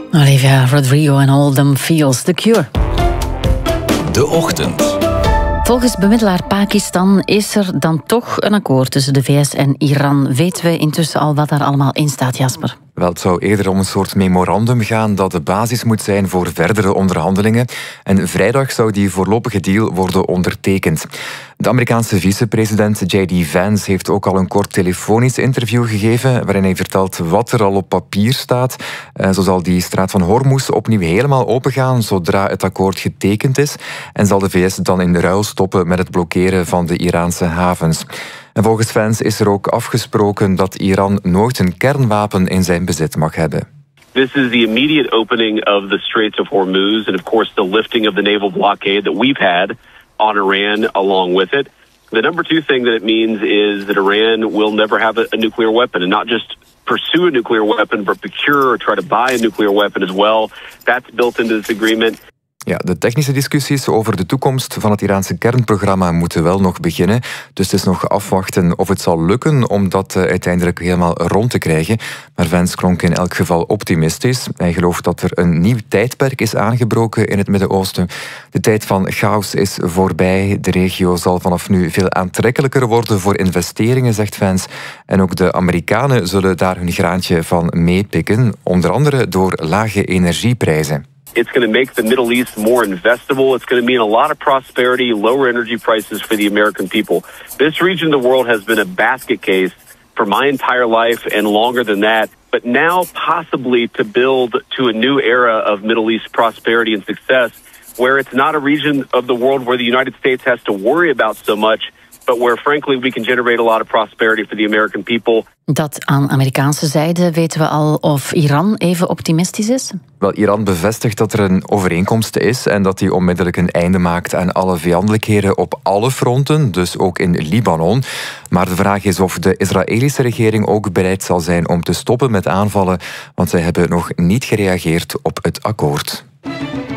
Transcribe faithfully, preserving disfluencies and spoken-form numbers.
Olivia Rodrigo en All Them Feels, The Cure. De Ochtend. Volgens bemiddelaar Pakistan is er dan toch een akkoord tussen de V S en Iran. Weten we intussen al wat daar allemaal in staat, Jasper? Wel, het zou eerder om een soort memorandum gaan dat de basis moet zijn voor verdere onderhandelingen. En vrijdag zou die voorlopige deal worden ondertekend. De Amerikaanse vicepresident J D Vance heeft ook al een kort telefonisch interview gegeven waarin hij vertelt wat er al op papier staat. Zo zal die straat van Hormuz opnieuw helemaal opengaan zodra het akkoord getekend is. En zal de V S dan in de ruil stoppen met het blokkeren van de Iraanse havens. En volgens Vance is er ook afgesproken dat Iran nooit een kernwapen in zijn bezit mag hebben. This is the immediate opening of the Straits of Hormuz and of course the lifting of the naval blockade that we've had on Iran along with it. The number two thing that it means is that Iran will never have a, a nuclear weapon, and not just pursue a nuclear weapon, but procure or try to buy a nuclear weapon as well. That's built into this agreement. Ja, de technische discussies over de toekomst van het Iraanse kernprogramma moeten wel nog beginnen. Dus het is nog afwachten of het zal lukken om dat uh, uiteindelijk helemaal rond te krijgen. Maar Vance klonk in elk geval optimistisch. Hij gelooft dat er een nieuw tijdperk is aangebroken in het Midden-Oosten. De tijd van chaos is voorbij. De regio zal vanaf nu veel aantrekkelijker worden voor investeringen, zegt Vance. En ook de Amerikanen zullen daar hun graantje van meepikken. Onder andere door lage energieprijzen. It's going to make the Middle East more investable. It's going to mean a lot of prosperity, lower energy prices for the American people. This region of the world has been a basket case for my entire life and longer than that. But now possibly to build to a new era of Middle East prosperity and success where it's not a region of the world where the United States has to worry about so much, but where frankly we can generate a lot of prosperity for the American people. Dat aan Amerikaanse zijde weten we al of Iran even optimistisch is? Wel, Iran bevestigt dat er een overeenkomst is en dat die onmiddellijk een einde maakt aan alle vijandelijkheden op alle fronten, dus ook in Libanon. Maar de vraag is of de Israëlische regering ook bereid zal zijn om te stoppen met aanvallen, want zij hebben nog niet gereageerd op het akkoord.